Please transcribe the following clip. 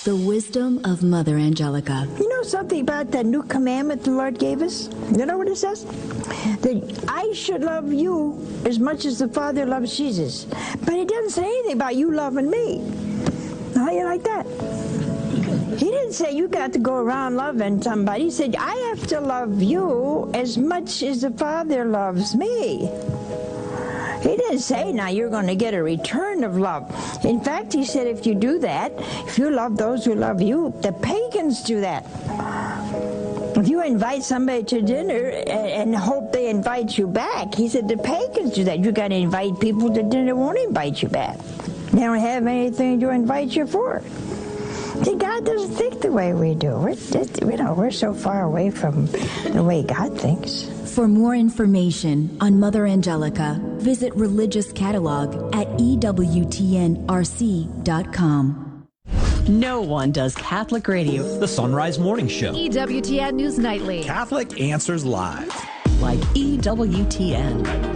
The wisdom of Mother Angelica. You know something about that new commandment the Lord gave us? You know what it says? That I should love you as much as the Father loves Jesus. But it doesn't say anything about you loving me. How you like that? He didn't say you got to go around loving somebody. He said, I have to love you as much as the Father loves me. He didn't say, now you're going to get a return of love. In fact, he said, if you do that, if you love those who love you, the pagans do that. If you invite somebody to dinner and hope they invite you back, he said, the pagans do that. You got to invite people to dinner that won't invite you back. They don't have anything to invite you for. See, God doesn't think the way we do. We're so far away from the way God thinks. For more information on Mother Angelica, visit Religious Catalog at EWTNRC.com. No one does Catholic radio The Sunrise Morning Show. EWTN News Nightly. Catholic Answers Live. like EWTN.